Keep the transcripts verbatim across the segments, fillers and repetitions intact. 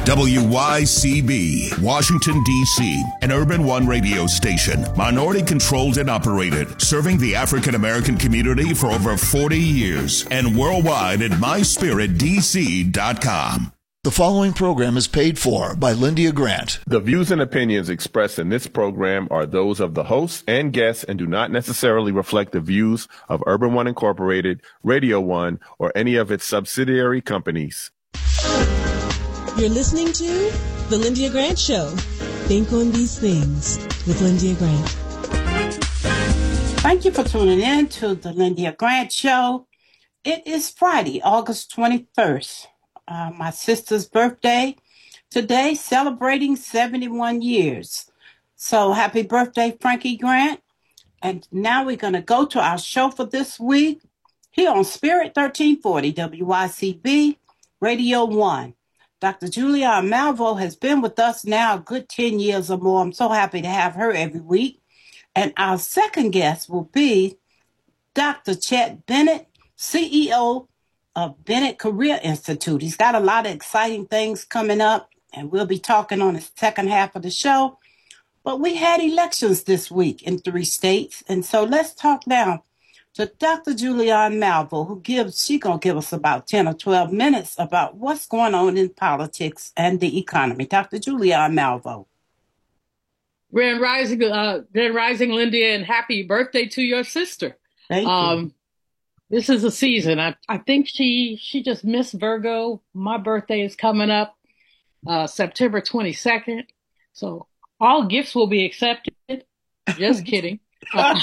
W Y C B, Washington, D C, an Urban One radio station, minority controlled and operated, serving the African American community for over forty years, and worldwide at my spirit d c dot com. The following program is paid for by Lyndia Grant. The views and opinions expressed in this program are those of the hosts and guests and do not necessarily reflect the views of Urban One Incorporated, Radio One, or any of its subsidiary companies. You're listening to The Lyndia Grant Show. Think on these things with Lyndia Grant. Thank you for tuning in to The Lyndia Grant Show. It is Friday, August twenty-first. Uh, my sister's birthday today, celebrating seventy-one years. So happy birthday, Frankie Grant. And now we're going to go to our show for this week here on Spirit thirteen forty W Y C B Radio one. Doctor Julianne Malveaux has been with us now a good ten years or more. I'm so happy to have her every week. And our second guest will be Doctor Chet Bennett, C E O of Bennett Career Institute. He's got a lot of exciting things coming up, and we'll be talking on the second half of the show. But we had elections this week in three states, and so let's talk now to Doctor Julianne Malveaux, who gives, she's going to give us about ten or twelve minutes about what's going on in politics and the economy. Doctor Julianne Malveaux. Grand Rising, uh, Grand Rising, Lyndia, and happy birthday to your sister. Thank um, you. This is a season. I, I think she she just missed Virgo. My birthday is coming up uh, September twenty-second. So all gifts will be accepted. Just kidding. Uh,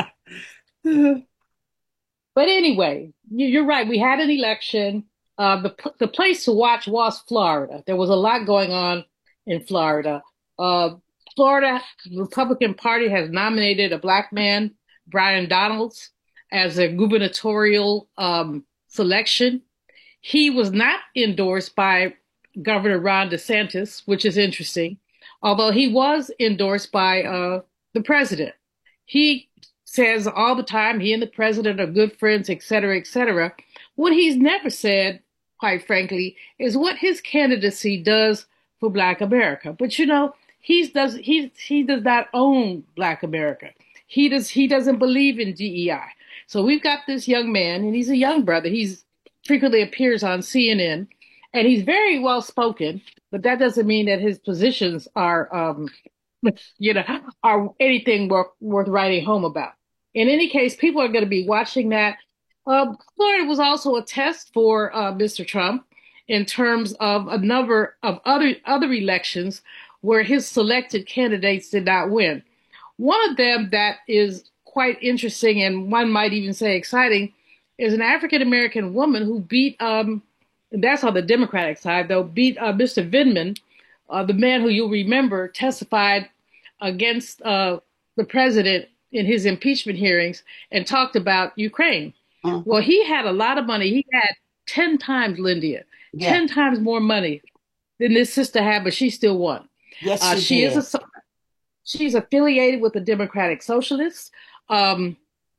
but anyway, you, you're right. We had an election. Uh, the, the place to watch was Florida. There was a lot going on in Florida. Uh, Florida Republican Party has nominated a black man, Brian Donalds, as a gubernatorial um, selection. He was not endorsed by Governor Ron DeSantis, which is interesting, although he was endorsed by uh, the president. He says all the time he and the president are good friends, et cetera, et cetera. What he's never said, quite frankly, is what his candidacy does for Black America. But, you know, he does, he, he does not own Black America. He does, he doesn't believe in D E I. So we've got this young man, and he's a young brother. He's frequently appears on C N N, and he's very well spoken. But that doesn't mean that his positions are, um, you know, are anything worth, worth writing home about. In any case, people are going to be watching that. Uh, Florida was also a test for uh, Mister Trump in terms of a number of other other elections where his selected candidates did not win. One of them that is quite interesting, and one might even say exciting, is an African-American woman who beat, um, that's on the Democratic side, though, beat uh, Mister Vindman, uh, the man who you'll remember testified against uh, the president in his impeachment hearings and talked about Ukraine. Uh-huh. Well, he had a lot of money. He had ten times, Lyndia, yeah. ten times more money than this sister had, but she still won. Yes, uh, she, she did. is a, she's affiliated with the Democratic Socialists. Um,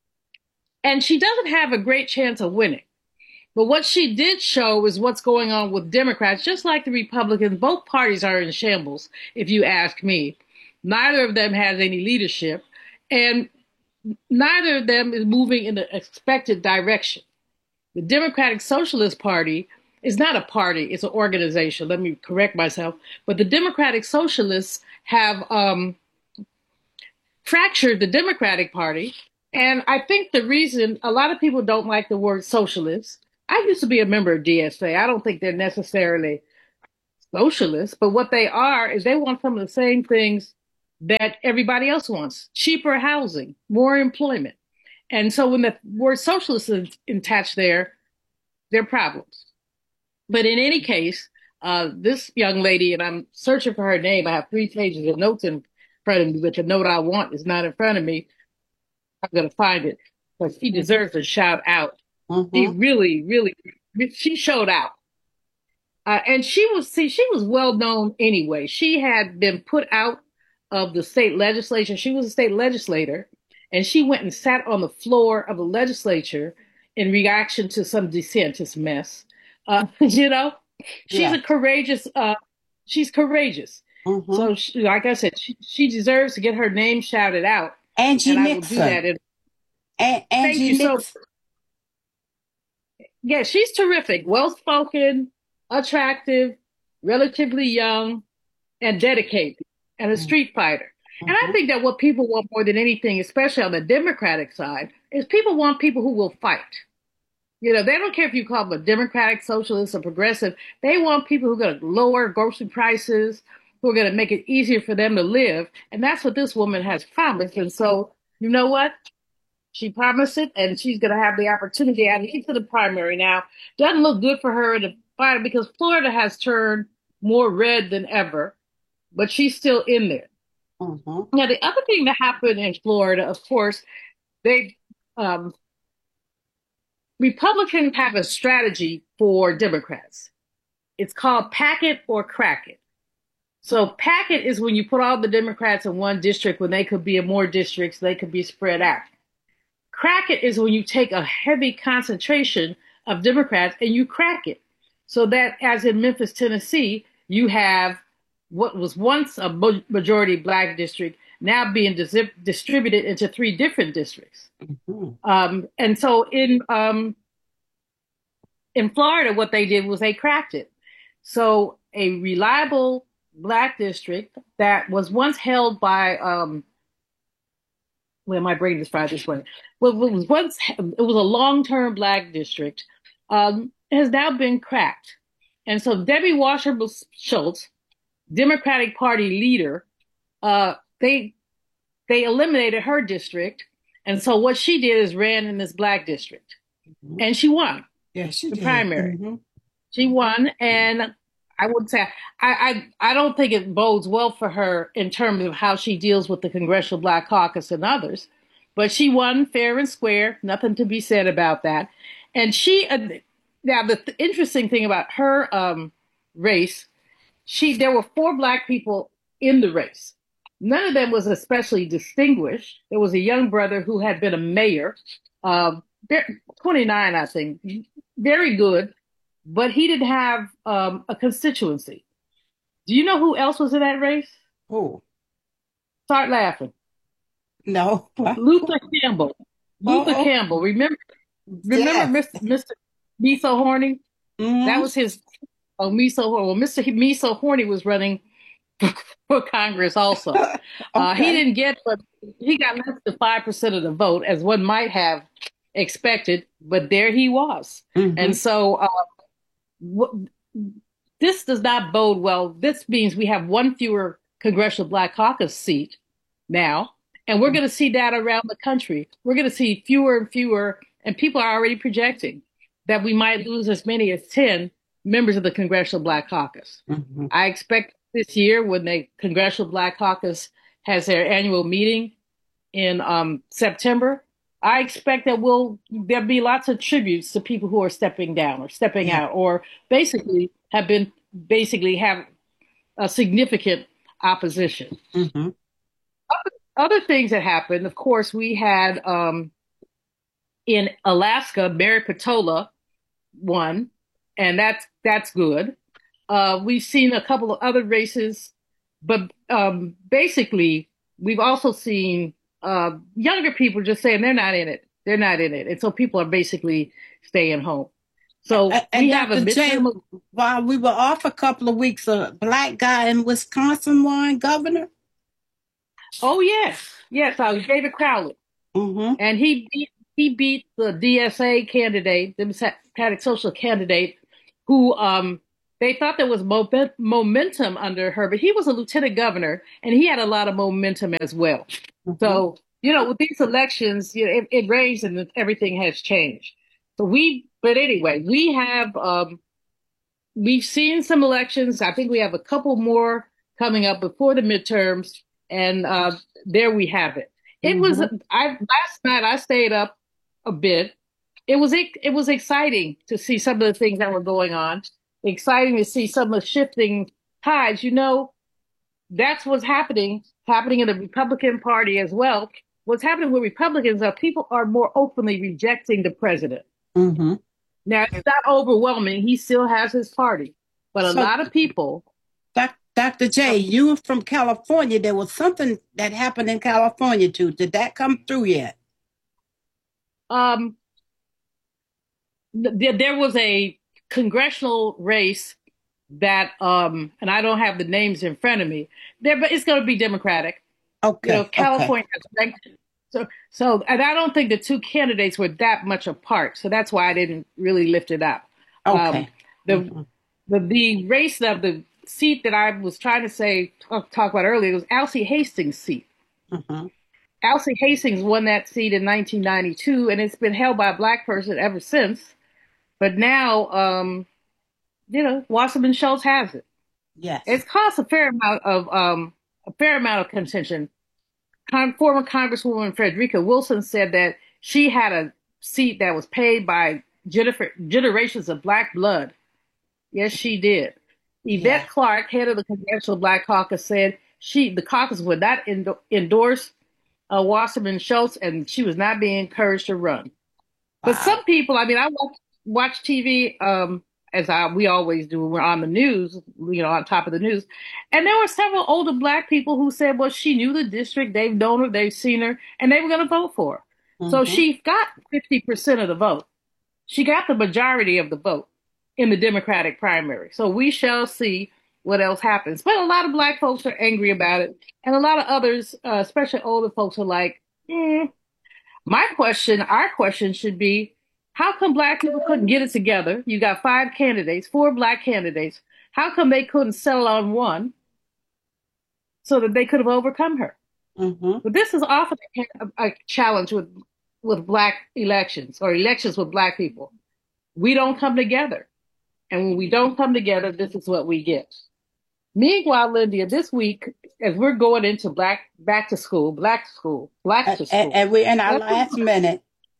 and she doesn't have a great chance of winning. But what she did show is what's going on with Democrats, just like the Republicans. Both parties are in shambles, if you ask me. Neither of them has any leadership, and neither of them is moving in the expected direction. The Democratic Socialist Party is not a party, it's an organization. Let me correct myself. But the Democratic Socialists have um, fractured the Democratic Party. And I think the reason a lot of people don't like the word socialist, I used to be a member of D S A. I don't think they're necessarily socialists, but what they are is they want some of the same things that everybody else wants. Cheaper housing, more employment. And so when the word socialist is attached there, there are problems. But in any case, uh, this young lady, and I'm searching for her name. I have three pages of notes in front of me, but the note I want is not in front of me. I'm going to find it, because she deserves a shout out. Mm-hmm. She really, really, she showed out. Uh, and she was, see, she was well known anyway. She had been put out of the state legislature. She was a state legislator, and she went and sat on the floor of the legislature in reaction to some DeSantis mess. Uh, you know, she's yeah. a courageous uh, she's courageous. Mm-hmm. So, she, like I said, she, she deserves to get her name shouted out. Angie and Nixon. I will do that. In, A- thank Angie you. Nixon. So, yeah, she's terrific, well-spoken, attractive, relatively young, and dedicated, and a street fighter. Mm-hmm. And I think that what people want more than anything, especially on the Democratic side, is people want people who will fight. You know, they don't care if you call them a Democratic, socialist, or progressive. They want people who are going to lower grocery prices, who are going to make it easier for them to live. And that's what this woman has promised. And so, you know what? She promised it, and she's going to have the opportunity to get to the primary now. Doesn't look good for her in the fight because Florida has turned more red than ever, but she's still in there. Mm-hmm. Now, the other thing that happened in Florida, of course, they um, Republicans have a strategy for Democrats. It's called pack it or crack it. So pack it is when you put all the Democrats in one district when they could be in more districts, they could be spread out. Crack it is when you take a heavy concentration of Democrats and you crack it. So that, as in Memphis, Tennessee, you have what was once a majority black district now being dis- distributed into three different districts. Mm-hmm. Um, and so in um, in Florida, what they did was they cracked it. So a reliable black district that was once held by um, well, my brain is fried this way. Well, it was once it was a long-term black district, um, has now been cracked, and so Debbie Wasser Schultz, Democratic Party leader, uh, they they eliminated her district, and so what she did is ran in this black district, mm-hmm. and she won. Yeah, she the did. primary. Mm-hmm. She won, and I would say I, I I don't think it bodes well for her in terms of how she deals with the Congressional Black Caucus and others, but she won fair and square. Nothing to be said about that. And she uh, now the th- interesting thing about her um, race, she there were four black people in the race. None of them was especially distinguished. There was a young brother who had been a mayor, uh, twenty-nine, I think, very good. But he didn't have um, a constituency. Do you know who else was in that race? Who? Start laughing. No. Luther Campbell. Luther oh, Campbell. Remember, remember yes. Mister Mister Me So Horny? Mm-hmm. That was his. Oh, Me So Horny. Well, Mister Me So Horny was running for, for Congress also. okay. uh, he didn't get, but he got less than five percent of the vote, as one might have expected. But there he was, mm-hmm. and so. Uh, This does not bode well. This means we have one fewer Congressional Black Caucus seat now, and we're going to see that around the country. We're going to see fewer and fewer, and people are already projecting that we might lose as many as ten members of the Congressional Black Caucus. Mm-hmm. I expect this year, when the Congressional Black Caucus has their annual meeting in um, September, I expect that we'll there'll be lots of tributes to people who are stepping down or stepping yeah. out, or basically have been basically have a significant opposition. Mm-hmm. Other, other things that happened, of course, we had um, in Alaska, Mary Patola won, and that's that's good. Uh, we've seen a couple of other races, but um, basically, we've also seen. Uh, younger people just saying they're not in it. They're not in it. And so people are basically staying home. So and, we and have Doctor a midterm. J, while we were off a couple of weeks, a black guy in Wisconsin won governor. Oh, yes. Yes, I was David Crowley. Mm-hmm. And he beat, he beat the D S A candidate, the Democratic Social candidate, who um, they thought there was mo- momentum under her, but he was a lieutenant governor and he had a lot of momentum as well. Mm-hmm. So, you know, with these elections, you know, it, it ranged and everything has changed. So we, but anyway, we have, um, we've seen some elections. I think we have a couple more coming up before the midterms. And uh, there we have it. It mm-hmm. was, I last night I stayed up a bit. It was, it, it was exciting to see some of the things that were going on. Exciting to see some of the shifting tides. You know, that's what's happening. Happening in the Republican Party as well. What's happening with Republicans are people are more openly rejecting the president. Mm-hmm. Now, it's not overwhelming. He still has his party. But a so, lot of people Doc, Doctor J, you were from California. There was something that happened in California too. Did that come through yet? Um, th- there was a congressional race that, um, and I don't have the names in front of me there, but it's going to be Democratic. Okay. You know, California. Okay. So, so, and I don't think the two candidates were that much apart. So that's why I didn't really lift it up. Okay. Um, the, mm-hmm. the, the race of the seat that I was trying to say, talk, talk about earlier was Alcee Hastings' seat. Mm-hmm. Alcee Hastings won that seat in nineteen ninety-two, and it's been held by a black person ever since. But now, um, you know, Wasserman Schultz has it. Yes. It's caused a fair amount of um, a fair amount of contention. Con- former Congresswoman Frederica Wilson said that she had a seat that was paid by gener- generations of black blood. Yes, she did. Yvette yeah. Clark, head of the Congressional Black Caucus, said she the caucus would not endo- endorse uh, Wasserman Schultz, and she was not being encouraged to run. Wow. But some people, I mean, I watch, watch T V um, as I, we always do when we're on the news, you know, on top of the news. And there were several older black people who said, well, she knew the district, they've known her, they've seen her, and they were going to vote for her. Mm-hmm. So she got fifty percent of the vote. She got the majority of the vote in the Democratic primary. So we shall see what else happens. But a lot of black folks are angry about it. And a lot of others, uh, especially older folks, are like, mm. My question, our question should be, how come black people couldn't get it together? You got five candidates, four black candidates. How come they couldn't settle on one so that they could have overcome her? Mm-hmm. But this is often a, a challenge with, with black elections or elections with black people. We don't come together. And when we don't come together, this is what we get. Meanwhile, Lindia, this week, as we're going into black back to school, black school, black to school. And, and we're in our last minute.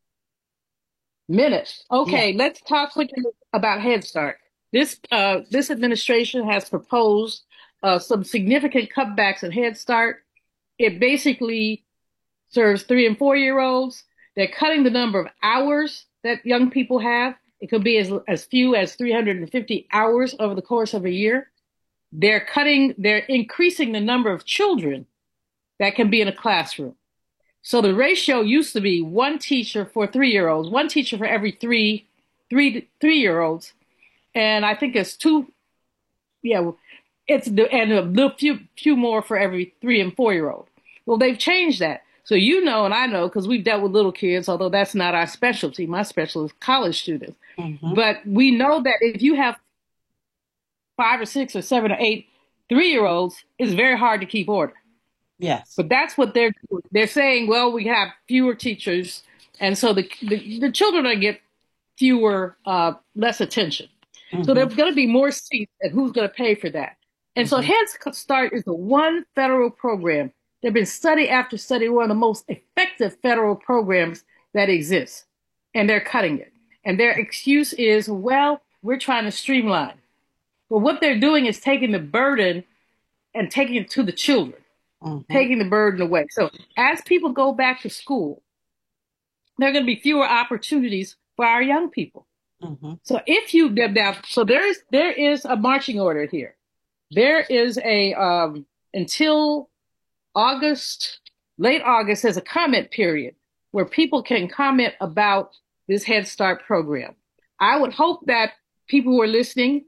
Minute. Okay, yeah. Let's talk quickly about Head Start. This uh, this administration has proposed uh, some significant cutbacks in Head Start. It basically serves three and four year olds. They're cutting the number of hours that young people have. It could be as, as few as three hundred fifty hours over the course of a year. They're cutting, they're increasing the number of children that can be in a classroom. So the ratio used to be one teacher for three-year-olds, one teacher for every three, three, three-year-olds. And I think it's two, yeah, it's the, and a little few, few more for every three and four-year-old. Well, they've changed that. So you know, and I know, because we've dealt with little kids, although that's not our specialty. My specialty is college students. Mm-hmm. But we know that if you have five or six or seven or eight three-year-olds, it's very hard to keep order. Yes. But that's what they're doing. They're saying, well, we have fewer teachers, and so the the, the children are going to get fewer, uh, less attention. Mm-hmm. So there's going to be more seats, and who's going to pay for that? And mm-hmm. so Head Start is the one federal program. There's been study after study, one of the most effective federal programs that exists, and they're cutting it. And their excuse is, well, we're trying to streamline. But what they're doing is taking the burden and taking it to the children, mm-hmm. taking the burden away. So as people go back to school, there are going to be fewer opportunities for our young people. Mm-hmm. So if you now, so there is there is a marching order here. There is a um, until August, late August, there's a comment period where people can comment about this Head Start program. I would hope that people who are listening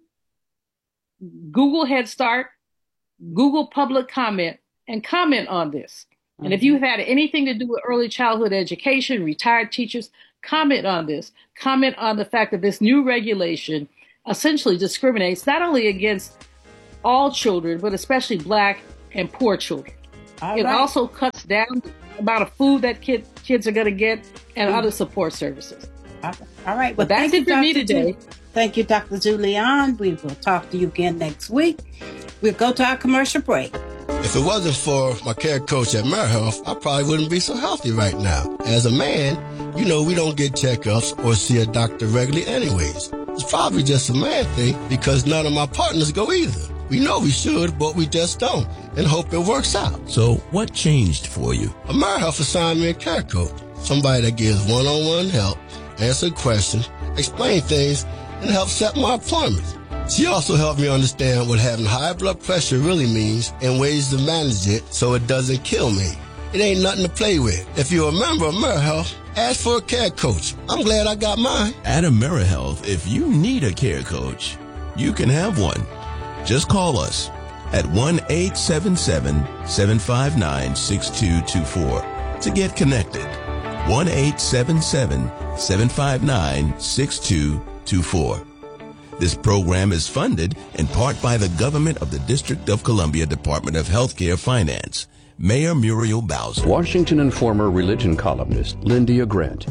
Google Head Start, Google public comment, and comment on this. Mm-hmm. And if you've had anything to do with early childhood education, retired teachers, comment on this. Comment on the fact that this new regulation essentially discriminates not only against all children, but especially black and poor children. All it right. also cuts down the amount of food that kid, kids are going to get and mm-hmm. other support services. All right. Well, but that's it for me today. Ju- thank you, Doctor Julian. We will talk to you again next week. We'll go to our commercial break. If it wasn't for my care coach at AmeriHealth, I probably wouldn't be so healthy right now. As a man, you know we don't get checkups or see a doctor regularly anyways. It's probably just a man thing because none of my partners go either. We know we should, but we just don't, and hope it works out. So what changed for you? AmeriHealth assigned me a care coach, somebody that gives one-on-one help, answer questions, explain things, and help set my appointments. She also helped me understand what having high blood pressure really means and ways to manage it so it doesn't kill me. It ain't nothing to play with. If you're a member of AmeriHealth, ask for a care coach. I'm glad I got mine. At AmeriHealth, if you need a care coach, you can have one. Just call us at one eight seven seven, seven five nine, six two two four to get connected. one eight seven seven, seven five nine, six two two four. This program is funded in part by the government of the District of Columbia Department of Healthcare Finance. Mayor Muriel Bowser. Washington and former religion columnist Lyndia Grant.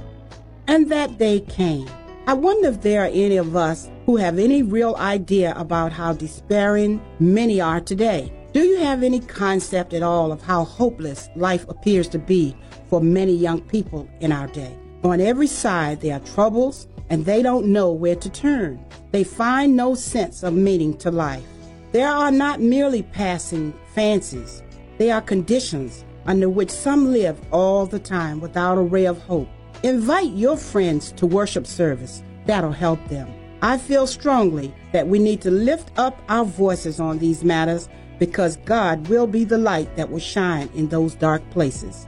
And that day came. I wonder if there are any of us who have any real idea about how despairing many are today. Do you have any concept at all of how hopeless life appears to be for many young people in our day? On every side there are troubles, and they don't know where to turn. They find no sense of meaning to life. There are not merely passing fancies. They are conditions under which some live all the time without a ray of hope. Invite your friends to worship service. That'll help them. I feel strongly that we need to lift up our voices on these matters because God will be the light that will shine in those dark places.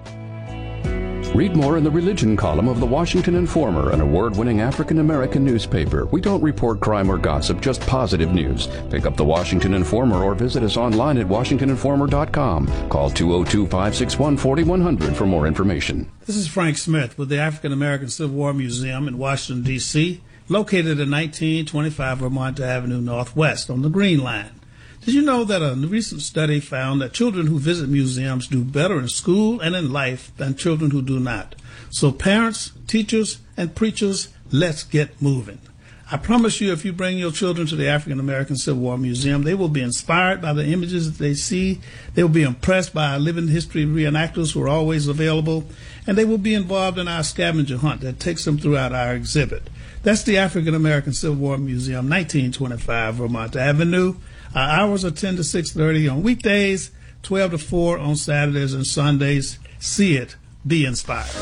Read more in the religion column of the Washington Informer, an award-winning African-American newspaper. We don't report crime or gossip, just positive news. Pick up the Washington Informer or visit us online at washington informer dot com. Call two oh two, five six one, four one zero zero for more information. This is Frank Smith with the African-American Civil War Museum in Washington, D C, located at nineteen twenty-five Vermont Avenue Northwest on the Green Line. Did you know that a recent study found that children who visit museums do better in school and in life than children who do not? So parents, teachers, and preachers, let's get moving. I promise you, if you bring your children to the African American Civil War Museum, they will be inspired by the images that they see. They will be impressed by our living history reenactors who are always available, and they will be involved in our scavenger hunt that takes them throughout our exhibit. That's the African American Civil War Museum, nineteen twenty-five Vermont Avenue. Our hours are ten to six thirty on weekdays, twelve to four on Saturdays and Sundays. See it. Be inspired.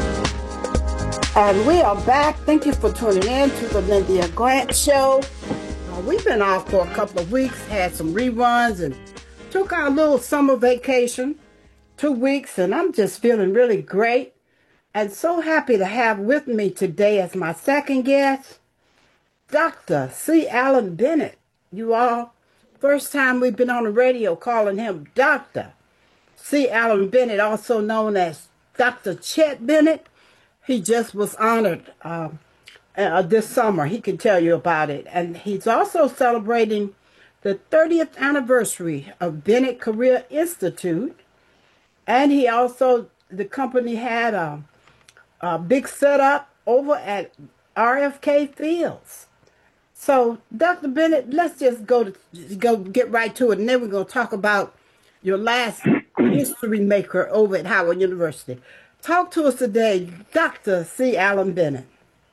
And we are back. Thank you for tuning in to the Lyndia Grant Show. Uh, we've been off for a couple of weeks, had some reruns, and took our little summer vacation, two weeks, and I'm just feeling really great. And so happy to have with me today as my second guest, Doctor C. Allen Bennett. You all, first time we've been on the radio calling him Doctor C. Allen Bennett, also known as Doctor Chet Bennett. He just was honored um, uh, this summer. He can tell you about it. And he's also celebrating the thirtieth anniversary of Bennett Career Institute. And he also, the company had a, a big setup over at R F K Fields. So, Doctor Bennett, let's just go to go get right to it, and then we're going to talk about your last history maker over at Howard University. Talk to us today, Doctor C. Allen Bennett.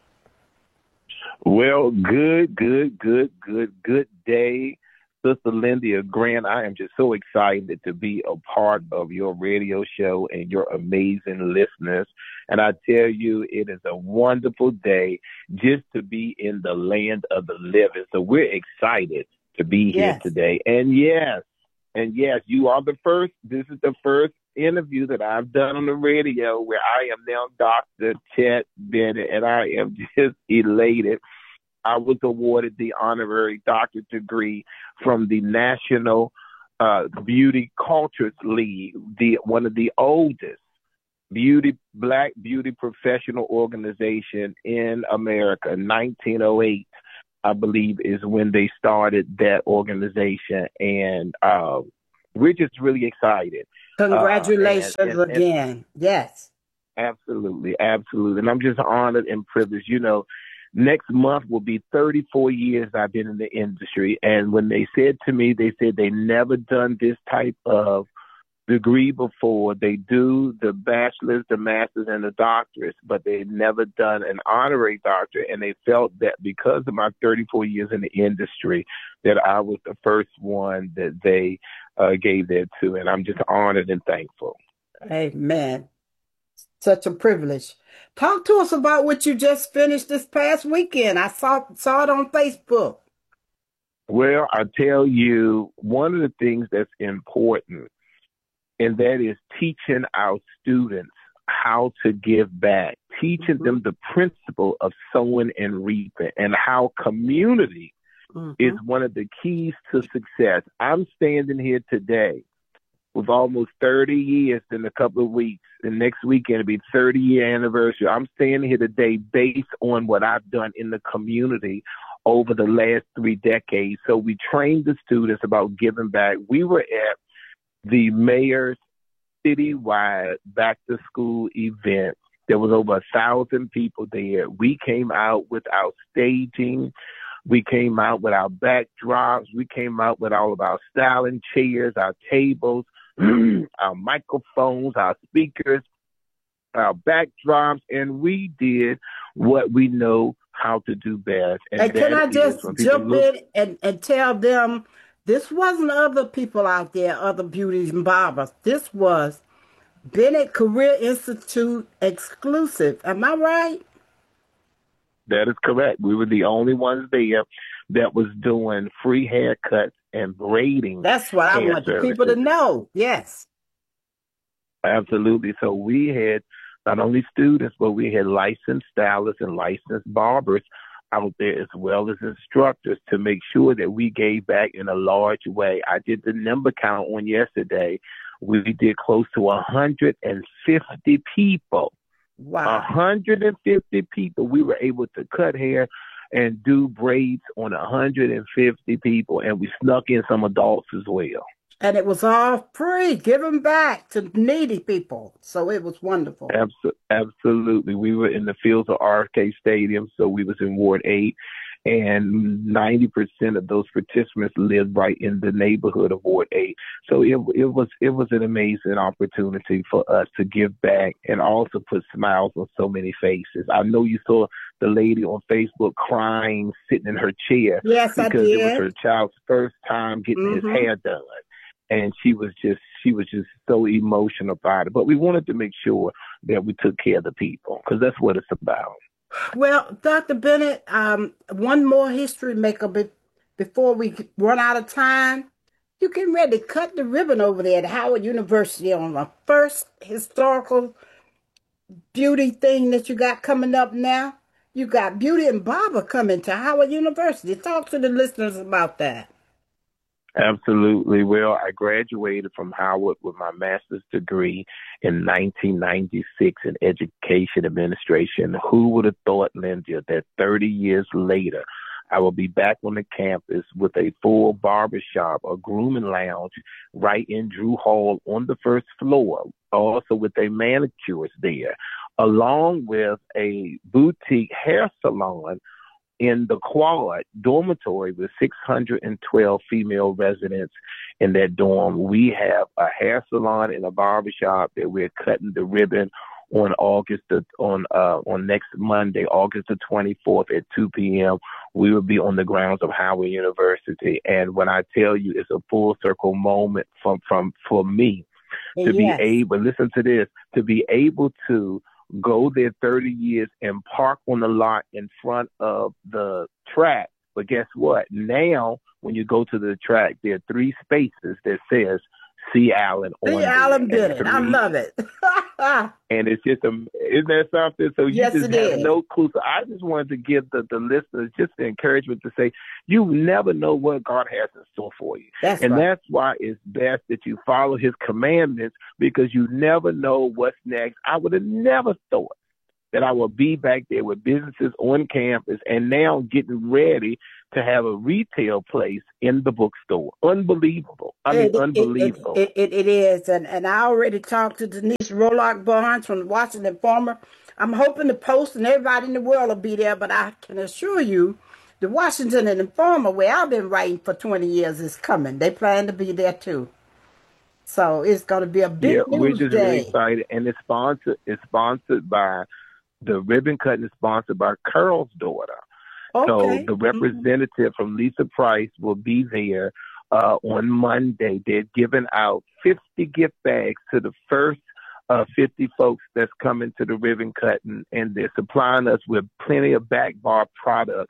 Well, good, good, good, good, good day, Sister Lyndia Grant. I am just so excited to be a part of your radio show and your amazing listeners. And I tell you, it is a wonderful day just to be in the land of the living. So we're excited to be here Yes. today. And yes, and yes, you are the first. This is the first interview that I've done on the radio where I am now Doctor Chet Bennett, and I am just elated. I was awarded the honorary doctorate degree from the National uh, Beauty Cultures League, the one of the oldest beauty black beauty professional organization in America. nineteen oh eight, I believe, is when they started that organization, and uh, we're just really excited. Congratulations uh, and, and, again. And yes. Absolutely, absolutely. And I'm just honored and privileged. You know, next month will be thirty-four years I've been in the industry. And when they said to me, they said they never done this type of degree before. They do the bachelor's, the master's, and the doctorates, but they've never done an honorary doctorate. And they felt that because of my thirty-four years in the industry, that I was the first one that they uh, gave that to. And I'm just honored and thankful. Amen. Such a privilege. Talk to us about what you just finished this past weekend. I saw saw it on Facebook. Well, I tell you, one of the things that's important, and that is teaching our students how to give back, teaching mm-hmm. them the principle of sowing and reaping, and how community mm-hmm. is one of the keys to success. I'm standing here today with almost thirty years in a couple of weeks, and next weekend it'll be thirty year anniversary. I'm standing here today based on what I've done in the community over the last three decades. So we trained the students about giving back. We were at the mayor's citywide back to school event. There was over a thousand people there. We came out with our staging. We came out with our backdrops. We came out with all of our styling chairs, our tables, our microphones, our speakers, our backdrops, and we did what we know how to do best. And, and can I just jump look- in and, and tell them this wasn't other people out there, other beauties and barbers. This was Bennett Career Institute exclusive. Am I right? That is correct. We were the only ones there that was doing free haircuts and braiding. That's what I want services. people to know. Yes. Absolutely. So we had not only students, but we had licensed stylists and licensed barbers out there, as well as instructors, to make sure that we gave back in a large way. I did the number count on yesterday. We did close to one hundred fifty people. Wow. one hundred fifty people. We were able to cut hair and do braids on one hundred fifty people, and we snuck in some adults as well. And it was all free, given back to needy people. So it was wonderful. Absol- absolutely. We were in the fields of R F K Stadium, so we was in Ward eight, and ninety percent of those participants lived right in the neighborhood of Ward eight. So it it was it was an amazing opportunity for us to give back and also put smiles on so many faces. I know you saw the lady on Facebook crying, sitting in her chair. Yes, I did. Because it was her child's first time getting mm-hmm. his hair done. And she was just she was just so emotional about it. But we wanted to make sure that we took care of the people, because that's what it's about. Well, Doctor Bennett, um, one more history maker be- before we run out of time. You getting ready to cut the ribbon over there at Howard University on the first historical beauty thing that you got coming up now. You got Beauty and Barber coming to Howard University. Talk to the listeners about that. Absolutely. Well, I graduated from Howard with my master's degree in nineteen ninety-six in education administration. Who would have thought, Linda, that thirty years later, I will be back on the campus with a full barbershop, a grooming lounge right in Drew Hall on the first floor, also with a manicurist there, along with a boutique hair salon in the Quad dormitory with six hundred twelve female residents in that dorm. We have a hair salon and a barbershop that we're cutting the ribbon on August the, on uh, on next Monday, August the twenty-fourth at two p.m. We will be on the grounds of Howard University. And when I tell you, it's a full circle moment from, from for me to yes. be able, listen to this, to be able to go there thirty years and park on the lot in front of the track. But guess what? Now, when you go to the track, there are three spaces that says C. Allen on C. Allen Bennett. I love it. And it's just, a, isn't that something? So you yes, just have is. no clue. So I just wanted to give the, the listeners just the encouragement to say, you never know what God has in store for you. That's and right. that's why it's best that you follow his commandments, because you never know what's next. I would have never thought that I would be back there with businesses on campus and now getting ready to have a retail place in the bookstore. Unbelievable. I mean, it, unbelievable. It, it, it, it is. And, and I already talked to Denise Rolock Barnes from the Washington Informer. I'm hoping the Post and everybody in the world will be there, but I can assure you the Washington Informer, where I've been writing for twenty years, is coming. They plan to be there too. So it's going to be a big yeah, news we're just day. really excited. And it's sponsored, it's sponsored by, the ribbon cutting is sponsored by Curl's daughter. Okay. So the representative mm-hmm. from Lisa Price will be there uh, on Monday. They're giving out fifty gift bags to the first uh, fifty folks that's coming to the ribbon cutting, and they're supplying us with plenty of back bar products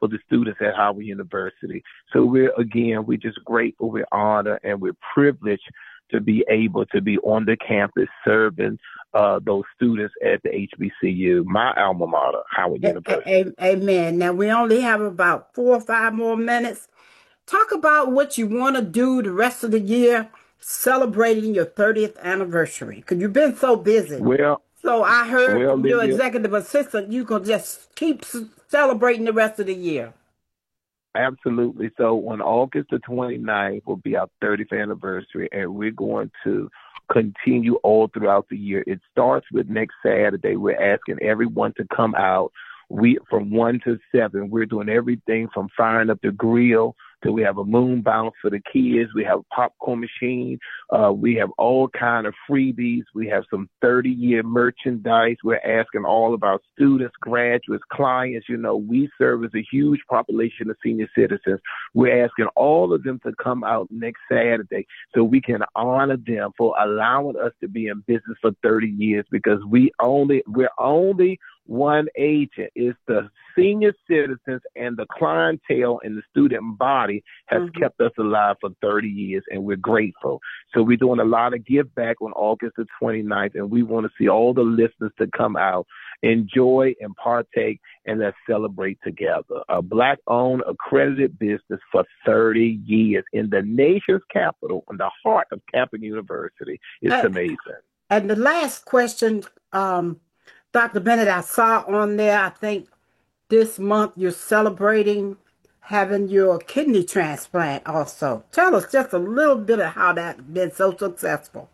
for the students at Howard University. So we're, again, we're just grateful, we're honored, and we're privileged to be able to be on the campus serving uh, those students at the H B C U, my alma mater, Howard University. A- a- amen. Now, we only have about four or five more minutes. Talk about what you want to do the rest of the year celebrating your thirtieth anniversary, because you've been so busy. Well, so I heard well, from your Lydia, executive assistant, you can just keep c- celebrating the rest of the year. Absolutely. So on August the twenty-ninth will be our thirtieth anniversary, and we're going to continue all throughout the year. It starts with next Saturday. We're asking everyone to come out. We from one to seven. We're doing everything from firing up the grill to we have a moon bounce for the kids. We have a popcorn machine. Uh, we have all kind of freebies. We have some thirty-year merchandise. We're asking all of our students, graduates, clients. You know, we serve as a huge population of senior citizens. We're asking all of them to come out next Saturday so we can honor them for allowing us to be in business for thirty years, because we only we're only one agent. Is the senior citizens and the clientele and the student body has mm-hmm. kept us alive for thirty years, and we're grateful. So we're doing a lot of give back on August the twenty-ninth, and we want to see all the listeners to come out, enjoy and partake, and let's celebrate together. A Black-owned, accredited business for thirty years in the nation's capital, in the heart of Campbell University. It's uh, amazing. And the last question, um, Doctor Bennett, I saw on there, I think this month you're celebrating having your kidney transplant also. Tell us just a little bit of how that's been so successful.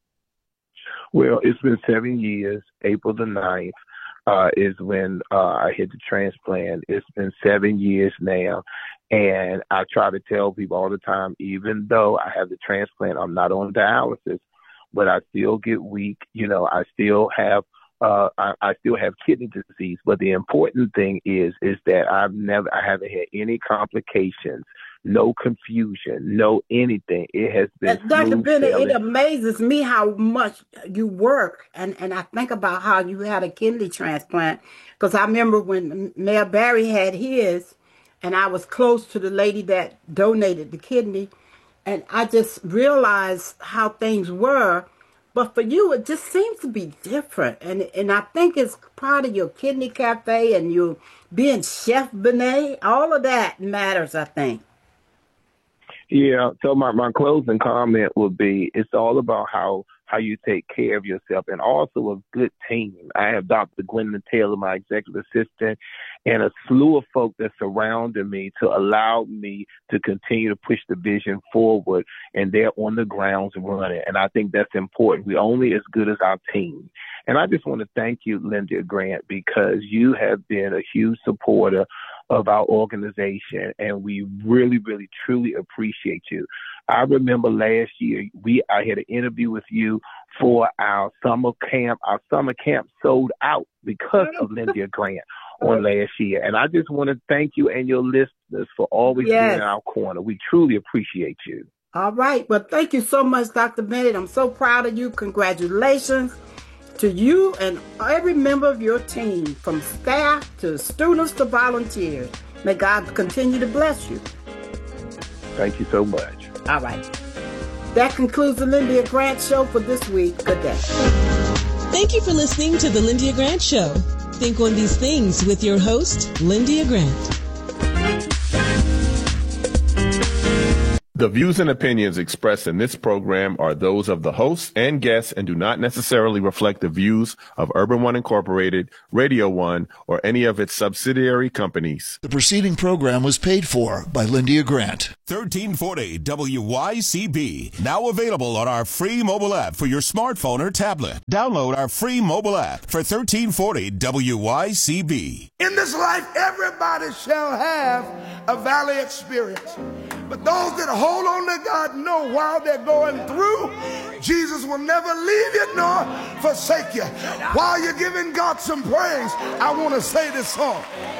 Well, it's been seven years. April the ninth uh, is when uh, I had the transplant. It's been seven years now. And I try to tell people all the time, even though I have the transplant, I'm not on dialysis, but I still get weak. You know, I still have Uh, I, I still have kidney disease, but the important thing is, is that I've never, I haven't had any complications, no confusion, no anything. It has been. Doctor Bennett, it amazes me how much you work, and, and I think about how you had a kidney transplant, because I remember when Mayor Barry had his, and I was close to the lady that donated the kidney, and I just realized how things were. But for you, it just seems to be different. And and I think it's part of your kidney cafe and you being Chef Benet. All of that matters, I think. Yeah. So my, my closing comment would be, it's all about how, how you take care of yourself, and also a good team. I have Doctor Gwendolyn Taylor, my executive assistant, and a slew of folk that surrounded me to allow me to continue to push the vision forward, and they're on the grounds running. And I think that's important. We're only as good as our team. And I just want to thank you, Linda Grant, because you have been a huge supporter of our organization, and we really, really, truly appreciate you. I remember last year, we I had an interview with you for our summer camp. Our summer camp sold out because of Linda Grant on last year. And I just want to thank you and your listeners for always yes. being in our corner. We truly appreciate you. All right. Well, thank you so much, Doctor Bennett. I'm so proud of you. Congratulations to you and every member of your team, from staff to students to volunteers. May God continue to bless you. Thank you so much. All right. That concludes the Linda Grant Show for this week. Good day. Thank you for listening to the Linda Grant Show. Think on these things with your host, Linda Grant. The views and opinions expressed in this program are those of the hosts and guests and do not necessarily reflect the views of Urban One Incorporated, Radio One, or any of its subsidiary companies. The preceding program was paid for by Linda Grant. thirteen forty W Y C B, now available on our free mobile app for your smartphone or tablet. Download our free mobile app for thirteen forty W Y C B. In this life, everybody shall have a valley experience. But those that hold on to God know while they're going through, Jesus will never leave you nor forsake you. While you're giving God some praise, I want to say this song.